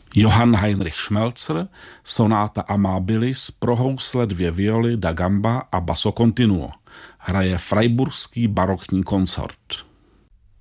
Johann Heinrich Schmelzer, sonáta amabilis pro housle, 2 violy da gamba a basso continuo. Hraje Freiburský barokní koncert.